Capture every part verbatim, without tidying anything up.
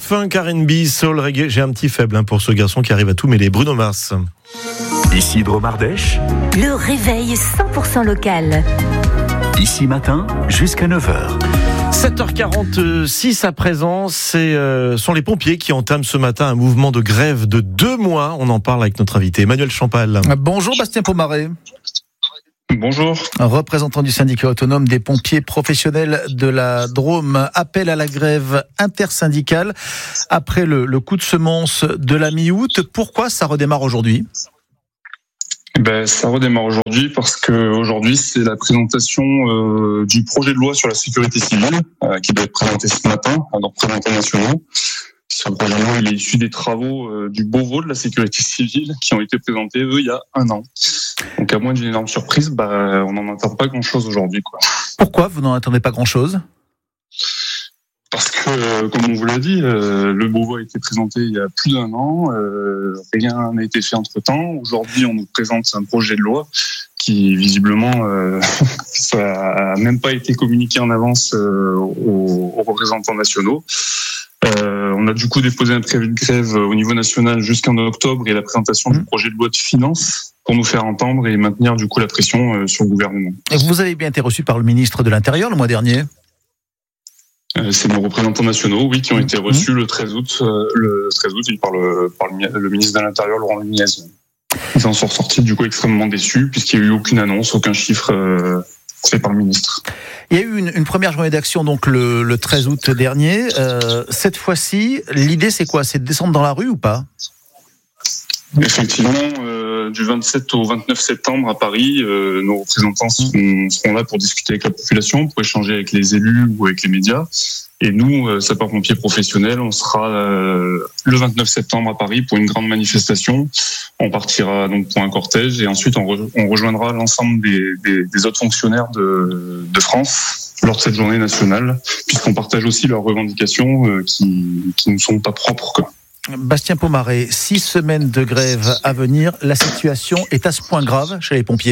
Funk, R and B, soul, reggae. J'ai un petit faible hein, pour ce garçon qui arrive à tout mêler. Bruno Mars. Ici Dromardèche. Le réveil cent pour cent local. Ici matin jusqu'à neuf heures. sept heures quarante-six à présent, ce euh, sont les pompiers qui entament ce matin un mouvement de grève de deux mois. On en parle avec notre invité Emmanuel Champal. Bonjour Bastien Pomaré. Bonjour. Représentant du syndicat autonome des pompiers professionnels de la Drôme, appel à la grève intersyndicale après le, le coup de semonce de la mi-août. Pourquoi ça redémarre aujourd'hui ? Ben, ça redémarre aujourd'hui parce que aujourd'hui c'est la présentation euh, du projet de loi sur la sécurité civile euh, qui doit être présenté ce matin à nos représentants nationaux. Ce projet de loi il est issu des travaux euh, du Beauvau de la sécurité civile qui ont été présentés eux il y a un an. Donc à moins d'une énorme surprise, bah, on n'en attend pas grand-chose aujourd'hui, quoi. Pourquoi vous n'en attendez pas grand-chose ? Parce que, comme on vous l'a dit, euh, le Beauvau a été présenté il y a plus d'un an, euh, rien n'a été fait entre-temps. Aujourd'hui, on nous présente un projet de loi qui, visiblement, euh, ça a même pas été communiqué en avance euh, aux, aux représentants nationaux. Euh, on a du coup déposé un préavis de grève au niveau national jusqu'en octobre et la présentation du projet de loi de finances pour nous faire entendre et maintenir du coup la pression euh, sur le gouvernement. Et vous avez bien été reçu par le ministre de l'Intérieur le mois dernier ? Euh, c'est nos représentants nationaux, oui, qui ont été reçus mmh. le treize août, euh, le treize août par le, par le, le ministre de l'Intérieur, Laurent Nunez. Ils en sont ressortis du coup extrêmement déçus puisqu'il n'y a eu aucune annonce, aucun chiffre euh, fait par le ministre. Il y a eu une, une première journée d'action donc le, le treize août dernier. Euh, cette fois-ci, l'idée c'est quoi ? C'est de descendre dans la rue ou pas ? Effectivement, euh, du vingt-sept au vingt-neuf septembre à Paris, euh, nos représentants seront, seront là pour discuter avec la population, pour échanger avec les élus ou avec les médias. Et nous, euh, sapeurs-pompiers professionnels, on sera euh, le vingt-neuf septembre à Paris pour une grande manifestation. On partira donc pour un cortège et ensuite on, re, on rejoindra l'ensemble des, des, des autres fonctionnaires de, de France lors de cette journée nationale, puisqu'on partage aussi leurs revendications euh, qui, qui ne sont pas propres, quoi. Bastien Pomaré, six semaines de grève à venir. La situation est à ce point grave chez les pompiers ?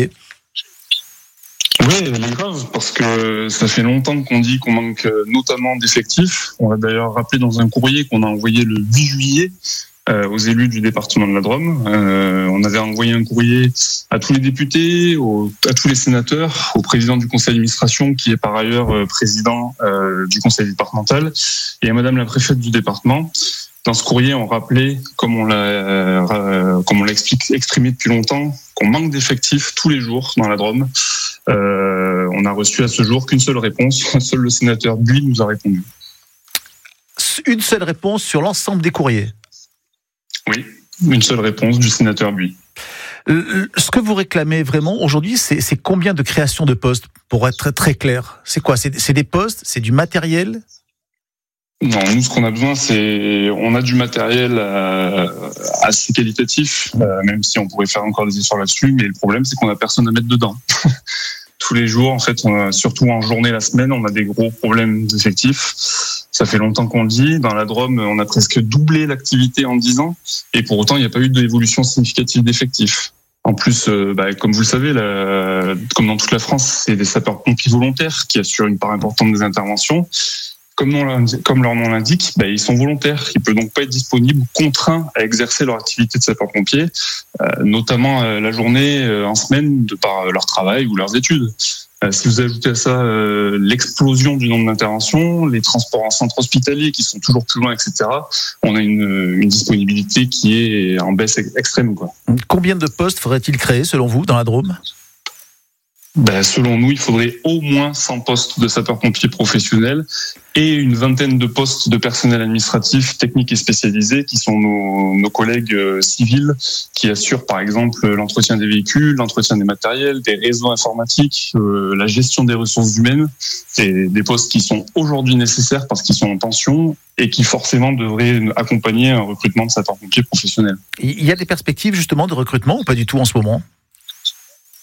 Oui, elle est grave parce que ça fait longtemps qu'on dit qu'on manque notamment d'effectifs. On l'a d'ailleurs rappelé dans un courrier qu'on a envoyé le huit juillet euh, aux élus du département de la Drôme. Euh, on avait envoyé un courrier à tous les députés, aux, à tous les sénateurs, au président du conseil d'administration qui est par ailleurs euh, président euh, du conseil départemental et à madame la préfète du département. Dans ce courrier, on rappelait, comme on l'a, euh, comme on l'a exprimé depuis longtemps, qu'on manque d'effectifs tous les jours dans la Drôme. Euh, on n'a reçu à ce jour qu'une seule réponse. Seul le sénateur Buis nous a répondu. Une seule réponse sur l'ensemble des courriers ? Oui, une seule réponse du sénateur Buis. Ce que vous réclamez vraiment aujourd'hui, c'est, c'est combien de créations de postes ? Pour être très, très clair, c'est quoi ? c'est, c'est des postes ? C'est du matériel ? Non, nous, ce qu'on a besoin, c'est, on a du matériel euh, assez qualitatif, euh, même si on pourrait faire encore des efforts là-dessus, mais le problème, c'est qu'on a personne à mettre dedans. Tous les jours, en fait, on a, surtout en journée, la semaine, on a des gros problèmes d'effectifs. Ça fait longtemps qu'on le dit. Dans la Drôme, on a presque doublé l'activité en dix ans, et pour autant, il n'y a pas eu d'évolution significative d'effectifs. En plus, euh, bah, comme vous le savez, la, comme dans toute la France, c'est des sapeurs-pompiers volontaires qui assurent une part importante des interventions. Comme, nom, comme leur nom l'indique, bah, ils sont volontaires. Ils ne peuvent donc pas être disponibles ou contraints à exercer leur activité de sapeur-pompier, euh, notamment euh, la journée, euh, en semaine, de par leur travail ou leurs études. Euh, si vous ajoutez à ça euh, l'explosion du nombre d'interventions, les transports en centre hospitalier qui sont toujours plus loin, et cetera, on a une, une disponibilité qui est en baisse extrême, quoi. Combien de postes faudrait-il créer, selon vous, dans la Drôme ? Ben, selon nous, il faudrait au moins cent postes de sapeurs-pompiers professionnels et une vingtaine de postes de personnel administratif, technique et spécialisé, qui sont nos, nos collègues euh, civils, qui assurent par exemple l'entretien des véhicules, l'entretien des matériels, des réseaux informatiques, euh, la gestion des ressources humaines. C'est des postes qui sont aujourd'hui nécessaires parce qu'ils sont en tension et qui forcément devraient accompagner un recrutement de sapeurs-pompiers professionnels. Il y a des perspectives justement de recrutement ou pas du tout en ce moment ?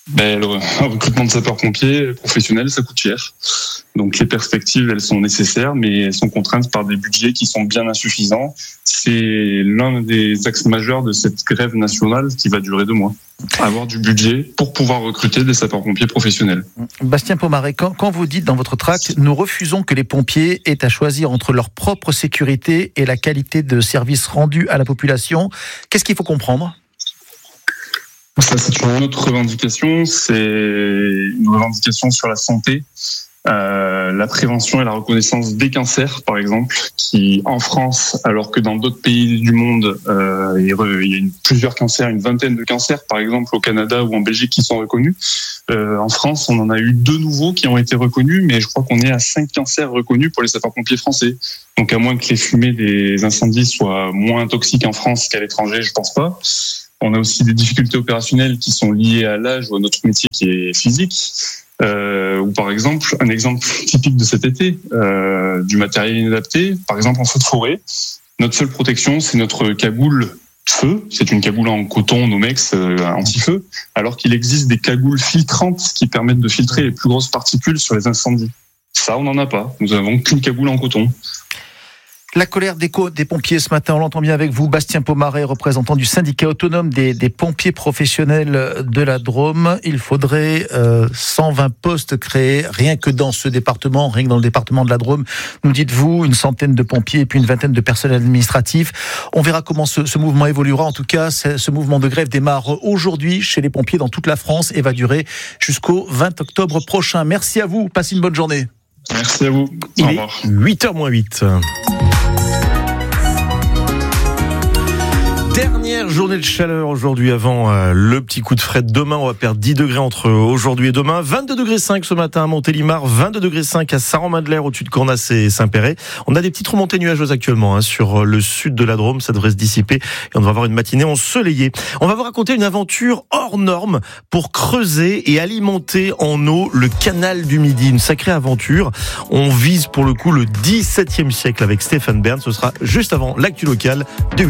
Ben, le recrutement de sapeurs-pompiers professionnels, ça coûte cher. Donc les perspectives, elles sont nécessaires, mais elles sont contraintes par des budgets qui sont bien insuffisants. C'est l'un des axes majeurs de cette grève nationale qui va durer deux mois. Avoir du budget pour pouvoir recruter des sapeurs-pompiers professionnels. Bastien Pomaret, quand, quand vous dites dans votre tract, nous refusons que les pompiers aient à choisir entre leur propre sécurité et la qualité de service rendu à la population, qu'est-ce qu'il faut comprendre ? Ça, c'est une autre revendication, c'est une revendication sur la santé, euh, la prévention et la reconnaissance des cancers, par exemple, qui en France, alors que dans d'autres pays du monde, euh, il y a une, plusieurs cancers, une vingtaine de cancers, par exemple au Canada ou en Belgique, qui sont reconnus. Euh, en France, on en a eu deux nouveaux qui ont été reconnus, mais je crois qu'on est à cinq cancers reconnus pour les sapeurs-pompiers français. Donc à moins que les fumées des incendies soient moins toxiques en France qu'à l'étranger, je pense pas. On a aussi des difficultés opérationnelles qui sont liées à l'âge ou à notre métier qui est physique. Euh, ou par exemple, un exemple typique de cet été, euh, du matériel inadapté, par exemple en feu de forêt. Notre seule protection, c'est notre cagoule feu. C'est une cagoule en coton Nomex euh, anti-feu, alors qu'il existe des cagoules filtrantes qui permettent de filtrer les plus grosses particules sur les incendies. Ça, on n'en a pas. Nous n'avons qu'une cagoule en coton. La colère des, co- des pompiers ce matin, on l'entend bien avec vous, Bastien Pomaret, représentant du syndicat autonome des, des pompiers professionnels de la Drôme. Il faudrait euh, cent vingt postes créés, rien que dans ce département, rien que dans le département de la Drôme. Nous dites-vous, une centaine de pompiers et puis une vingtaine de personnels administratifs. On verra comment ce, ce mouvement évoluera. En tout cas, ce mouvement de grève démarre aujourd'hui chez les pompiers dans toute la France et va durer jusqu'au vingt octobre prochain. Merci à vous, passez une bonne journée. Merci à vous. Il Au est revoir. huit heures moins huit. Dernière journée de chaleur aujourd'hui avant euh, le petit coup de frais de demain. On va perdre dix degrés entre aujourd'hui et demain. vingt-deux degrés cinq ce matin à Montélimar, vingt-deux degrés cinq à Saint-Romain-de-L'air au-dessus de Cornas et Saint-Péret. On a des petites remontées nuageuses actuellement hein, sur le sud de la Drôme. Ça devrait se dissiper et on devrait avoir une matinée ensoleillée. On va vous raconter une aventure hors norme pour creuser et alimenter en eau le canal du Midi. Une sacrée aventure. On vise pour le coup le dix-septième siècle avec Stéphane Bern. Ce sera juste avant l'actu locale de